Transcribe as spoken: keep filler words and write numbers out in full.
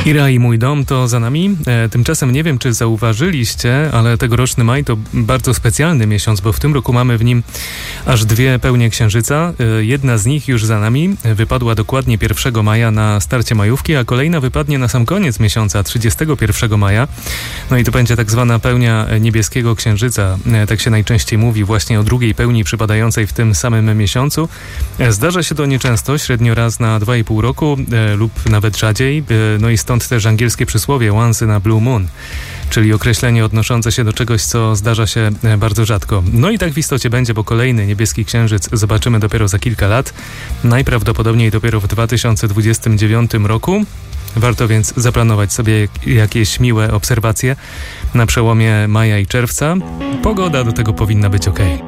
Ira i mój dom to za nami. E, tymczasem nie wiem, czy zauważyliście, ale tegoroczny maj to bardzo specjalny miesiąc, bo w tym roku mamy w nim aż dwie pełnie księżyca. E, jedna z nich już za nami. Wypadła dokładnie pierwszego maja na starcie majówki, a kolejna wypadnie na sam koniec miesiąca, trzydziestego pierwszego maja. No i to będzie tak zwana pełnia niebieskiego księżyca. E, tak się najczęściej mówi właśnie o drugiej pełni przypadającej w tym samym miesiącu. E, zdarza się to nieczęsto, średnio raz na dwa i pół roku e, lub nawet rzadziej. E, no i stąd też angielskie przysłowie once in a blue moon, czyli określenie odnoszące się do czegoś, co zdarza się bardzo rzadko. No i tak w istocie będzie, bo kolejny niebieski księżyc zobaczymy dopiero za kilka lat, najprawdopodobniej dopiero w dwa tysiące dwudziestym dziewiątym roku. Warto więc zaplanować sobie jakieś miłe obserwacje na przełomie maja i czerwca. Pogoda do tego powinna być ok.